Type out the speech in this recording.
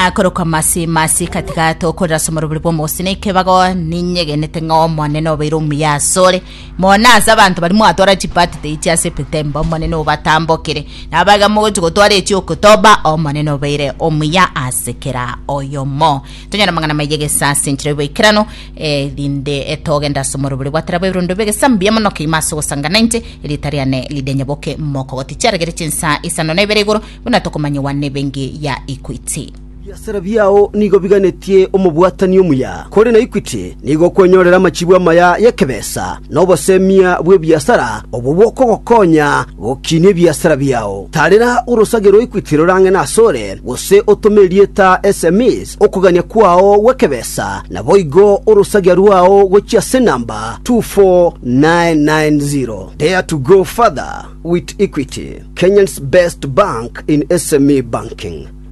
koroka masi katika tokora somoro bwo mosine kebago ninyegenete ngomone no birumu ya sore mona zabantu bari mu atora chipati ya September mone no batambokire nabaga mu gutwara echi Oktoba omone no beire omuya asekera oyomo tunyana mangana mayege sa centre wekirano linde etogenda somoro bwo batara birundo bege sambia mono kimaso sanga 90 elitariane lidenya boke moko gotichara gerechinsa isano neberegoro bunatokomanya wane bengi ya Equity. Biasara byao nigo biganetie omubwatani omuya kore na Equity nigo kwenyorera amachibwa maya yekebesa no bosemia bwe biasara obuboko gokonya bokine biasara byao tarera urusagero Equity rorange na sore gose otomerieta SMS okugania kwao wekebesa na boigo urusagero wao gochia senamba 24990. Dare to go further with Equity, Kenya's best bank in SME banking.